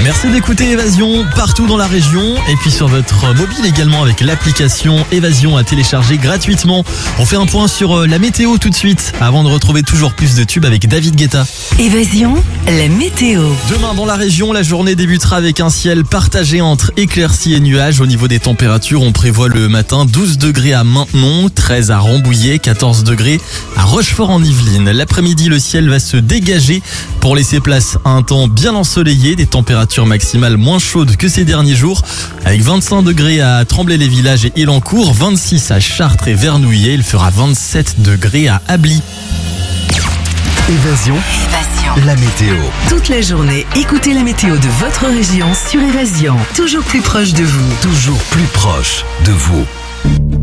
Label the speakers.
Speaker 1: Merci d'écouter Évasion partout dans la région et puis sur votre mobile également avec l'application Évasion à télécharger gratuitement. On fait un point sur la météo tout de suite avant de retrouver toujours plus de tubes avec David Guetta.
Speaker 2: Évasion, la météo.
Speaker 1: Demain dans la région, la journée débutera avec un ciel partagé entre éclaircies et nuages. Au niveau des températures, on prévoit le matin 12 degrés à Maintenon, 13 à Rambouillet, 14 degrés à Rochefort-en-Yvelines. L'après-midi, le ciel va se dégager pour laisser place à un temps bien ensoleillé, des températures maximales moins chaudes que ces derniers jours, avec 25 degrés à Tremblay-les-Villages et Élancourt, 26 à Chartres et Vernouillet, il fera 27 degrés à Ably.
Speaker 3: Évasion, la météo.
Speaker 2: Toute la journée, écoutez la météo de votre région sur Évasion. Toujours plus proche de vous.
Speaker 3: Toujours plus proche de vous.